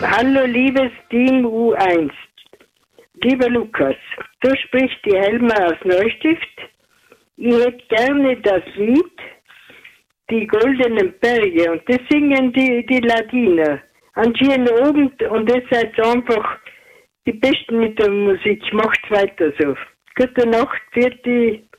Hallo, liebes Team U1. Lieber Lukas, so spricht die Helma aus Neustift. Ich hätte gerne das Lied Die goldenen Berge und das singen die Ladiner. An schönen Abend und ihr seid einfach die Besten mit der Musik. Macht's weiter so. Gute Nacht, Vierte.